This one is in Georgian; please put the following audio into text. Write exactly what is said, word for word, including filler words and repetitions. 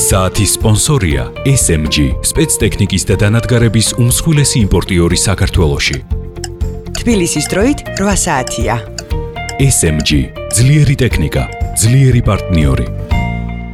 საათის სპონსორია ეს ემ ჯი, სპეცტექნიკის და დანადგარების უმსხვილესი იმპორტიორი საქართველოში. თბილისის დროით რვა საათია. ეს ემ ჯი, ძლიერი ტექნიკა, ძლიერი პარტნიორი.